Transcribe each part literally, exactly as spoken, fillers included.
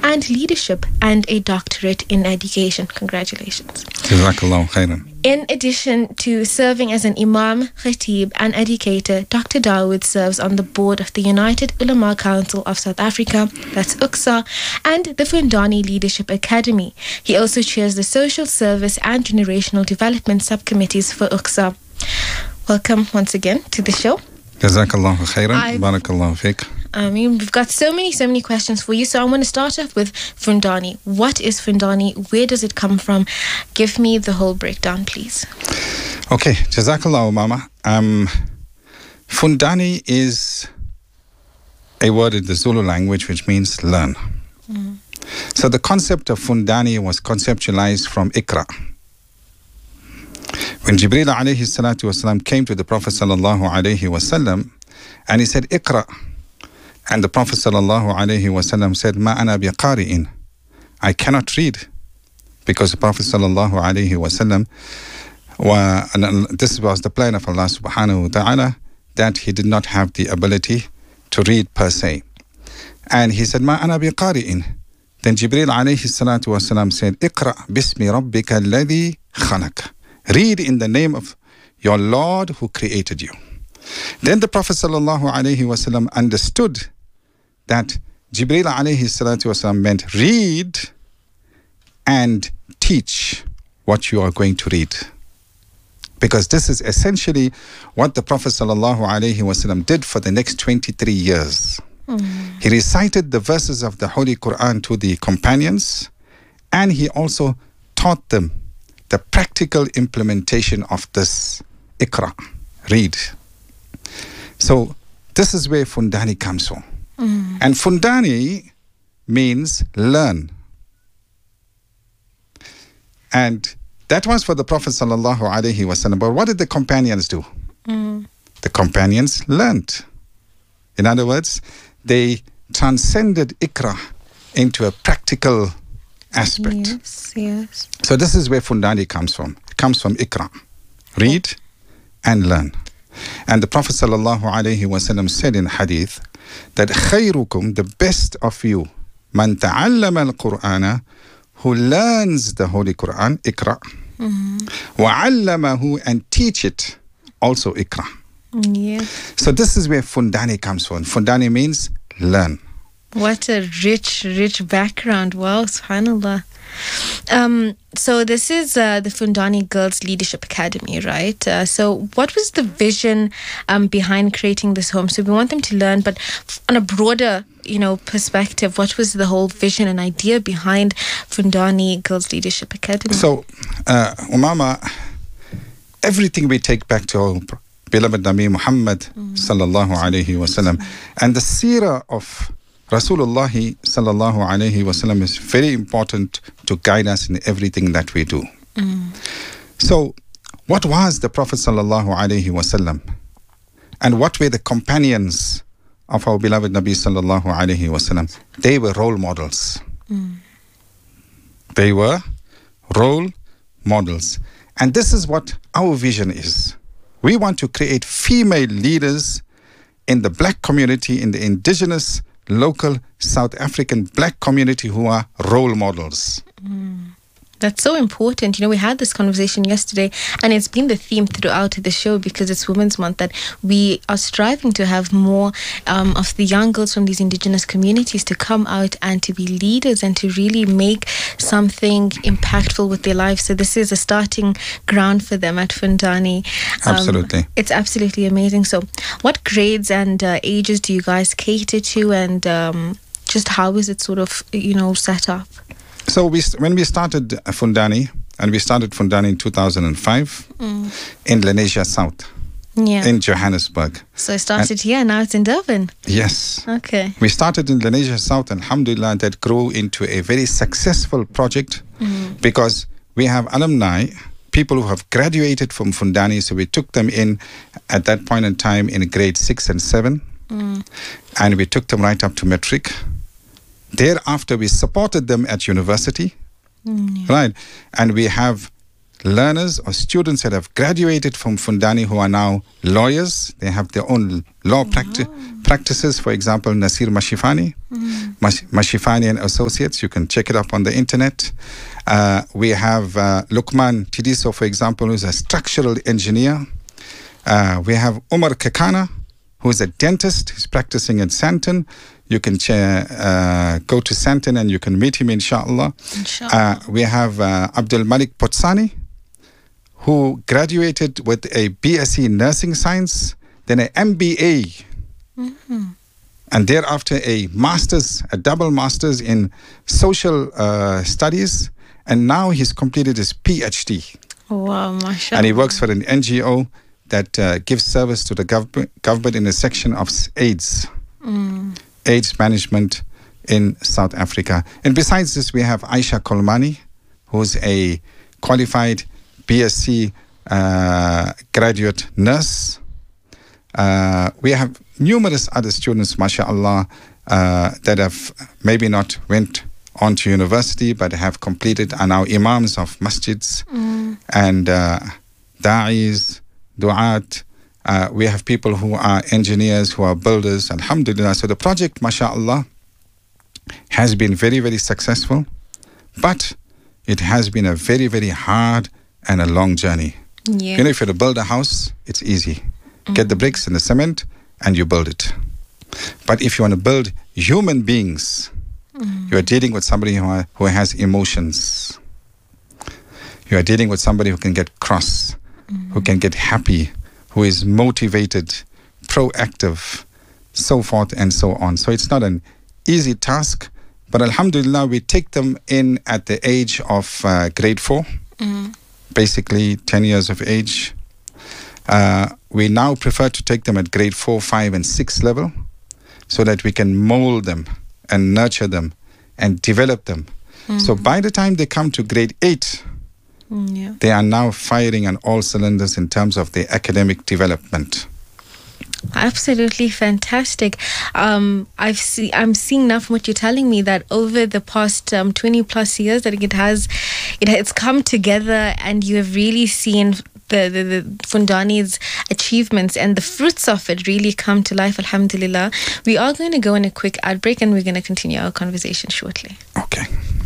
and leadership, and a doctorate in education. Congratulations. Jazakallahu khairan. In addition to serving as an imam, khatib and educator, Doctor Dawood serves on the board of the United Ulama Council of South Africa, that's U C S A, and the Fundani Leadership Academy. He also chairs the Social Service and Generational Development Subcommittees for U C S A. Welcome once again to the show. Jazakallahu khairan. Barakallahu fiqh. I mean, we've got so many, so many questions for you. So I want to start off with Fundani. What is Fundani? Where does it come from? Give me the whole breakdown, please. Okay, Jazakallahu, Mama. Um, Fundani is a word in the Zulu language which means learn. Mm. So the concept of Fundani was conceptualized from Iqra. When Jibreel alayhi salatu wasalam came to the Prophet sallallahu alayhi wasallam and he said, Iqra. And the Prophet sallallahu alayhi wasallam said, Ma ana biqari'in. I cannot read. Because the Prophet sallallahu alayhi wasallam, wa, and this was the plan of Allah subhanahu wa ta'ala, that he did not have the ability to read per se. And he said, Ma ana biqari'in. Then Jibreel alayhi salatu wasalam said, Iqra bismi rabbika alladhi khalaq. Read in the name of your Lord who created you. Then the Prophet sallallahu alayhi wasallam understood that Jibreel alayhi salatu wasalam meant read and teach what you are going to read. Because this is essentially what the Prophet sallallahu alayhi wasallam did for the next twenty-three years. Mm. He recited the verses of the Holy Quran to the companions, and he also taught them the practical implementation of this Iqra, read. So this is where Fundani comes from. Mm. And Fundani means learn. And that was for the Prophet sallallahu alaihi wasallam. But what did the companions do? Mm. The companions learned. In other words, they transcended Iqra into a practical aspect. Yes, yes. So this is where Fundani comes from. It comes from Iqra. Read and learn. And the Prophet sallallahu alaihi wasallam said in hadith that khayrukum, the best of you, man ta'allama al-Qur'ana, who learns the Holy Quran, Iqra, mm-hmm. wa 'allamahu, and teach it, also Iqra. Yes. So this is where Fundani comes from. Fundani means learn. What a rich, rich background. Wow, subhanAllah. Um, so this is uh, the Fundani Girls Leadership Academy, right? Uh, so what was the vision um, behind creating this home? So we want them to learn, but on a broader, you know, perspective, what was the whole vision and idea behind Fundani Girls Leadership Academy? So, uh, Umama, everything we take back to our beloved Nabi Muhammad mm. sallallahu alayhi wasallam, and the seerah of Rasulullah sallallahu alayhi wasallam is very important to guide us in everything that we do. Mm. So, what was the Prophet sallallahu alayhi wasallam, and what were the companions of our beloved Nabi sallallahu alayhi wasallam? They were role models. Mm. They were role models, and this is what our vision is. We want to create female leaders in the black community, in the indigenous local South African black community who are role models. Mm. That's so important. You know, we had this conversation yesterday, and it's been the theme throughout the show because it's Women's Month, that we are striving to have more um, of the young girls from these indigenous communities to come out and to be leaders and to really make something impactful with their lives. So this is a starting ground for them at Fundani. Um, absolutely. It's absolutely amazing. So what grades and uh, ages do you guys cater to, and um, just how is it sort of, you know, set up? So we, when we started Fundani, and we started Fundani in two thousand five mm. in Lenasia South, yeah. in Johannesburg. So it started and here, now it's in Durban. Yes. Okay. We started in Lenasia South, and alhamdulillah, that grew into a very successful project mm. because we have alumni, people who have graduated from Fundani, so we took them in at that point in time in grade six and seven, mm. and we took them right up to matric. Thereafter, we supported them at university, mm, yeah. right? And we have learners or students that have graduated from Fundani who are now lawyers. They have their own law practi- practices. For example, Nasir Mashifani, mm-hmm. Mash- Mashifani and Associates. You can check it up on the internet. Uh, we have uh, Lukman Tidiso, for example, who's a structural engineer. Uh, we have Umar Kakana, who's a dentist. He's practicing in Santon. You can ch- uh, go to Santon and you can meet him, inshallah. Inshallah. Uh, we have uh, Abdul Malik Potsani, who graduated with a B S c Nursing Science, then an M B A, mm-hmm. and thereafter a master's, a double master's in social uh, studies, and now he's completed his PhD. Wow, mashallah. And he works for an N G O that uh, gives service to the gov- government in a section of AIDS, mm. AIDS management in South Africa. And besides this, we have Aisha Kolmani, who's a qualified B S c uh, graduate nurse. Uh, we have numerous other students, mashallah, uh, that have maybe not went on to university, but have completed, are now imams of masjids mm. and uh, da'is, du'at. Uh, we have people who are engineers, who are builders, alhamdulillah. So the project, mashallah, has been very, very successful, but it has been a very, very hard and a long journey. Yeah. You know, if you're to build a house, it's easy. Mm-hmm. Get the bricks and the cement and you build it. But if you want to build human beings, mm-hmm. you are dealing with somebody who, are, who has emotions. You are dealing with somebody who can get cross, mm-hmm. who can get happy, who is motivated, proactive, so forth and so on. So it's not an easy task, but alhamdulillah, we take them in at the age of uh, grade four. Mm-hmm. Basically ten years of age. Uh, we now prefer to take them at grade four, five, and six level so that we can mold them and nurture them and develop them. Mm-hmm. So by the time they come to grade eight, mm, yeah. they are now firing on all cylinders in terms of their academic development. Absolutely fantastic. Um, I've see, I'm seeing now from what you're telling me that over the past um, twenty plus years that it has, it has come together, and you have really seen the, the, the Fundani's achievements and the fruits of it really come to life, alhamdulillah. We are going to go on a quick ad break and we're going to continue our conversation shortly. Okay.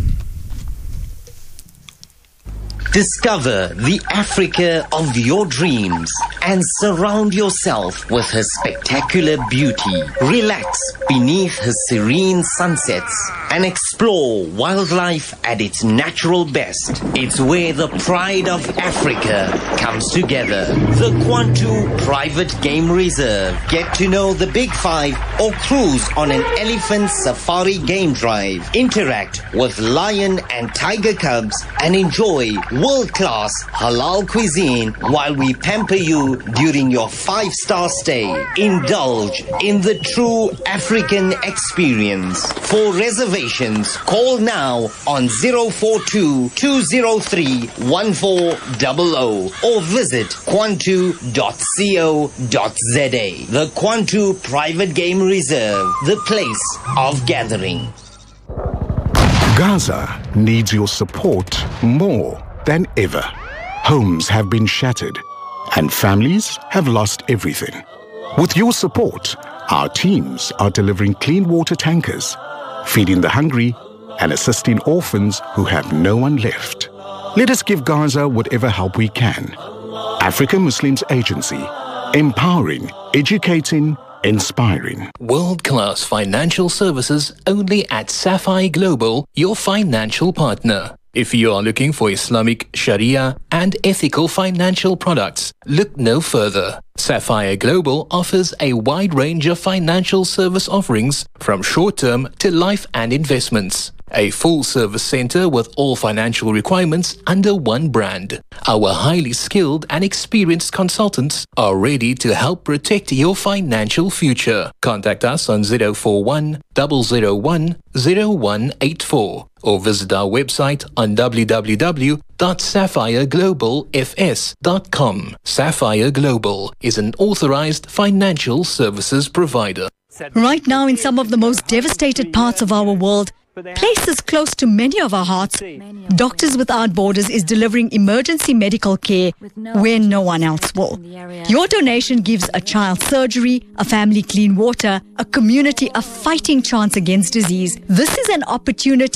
Discover the Africa of your dreams and surround yourself with her spectacular beauty. Relax beneath her serene sunsets and explore wildlife at its natural best. It's where the pride of Africa comes together. The Kwantu Private Game Reserve. Get to know the Big Five or cruise on an elephant safari game drive. Interact with lion and tiger cubs and enjoy world-class halal cuisine while we pamper you during your five-star stay. Indulge in the true African experience. For reservations, call now on zero four two, two zero three, one four zero zero or visit kwantu dot co dot za. The Kwantu Private Game Reserve, the place of gathering. Gaza needs your support more than ever. Homes have been shattered and families have lost everything. With your support, our teams are delivering clean water tankers, feeding the hungry and assisting orphans who have no one left. Let us give Gaza whatever help we can. African Muslims Agency, empowering, educating, inspiring. World-class financial services only at Sapphire Global, your financial partner. If you are looking for Islamic, Sharia and ethical financial products, look no further. Sapphire Global offers a wide range of financial service offerings from short-term to life and investments. A full-service center with all financial requirements under one brand. Our highly skilled and experienced consultants are ready to help protect your financial future. Contact us on zero four one, zero zero one, zero one eight four or visit our website on w w w dot sapphire global f s dot com. Sapphire Global is an authorized financial services provider. Right now, in some of the most devastated parts of our world, Places close to many of our hearts, Doctors Without Borders is delivering emergency medical care where no one else will. Your donation gives a child surgery, a family clean water, a community a fighting chance against disease. This is an opportunity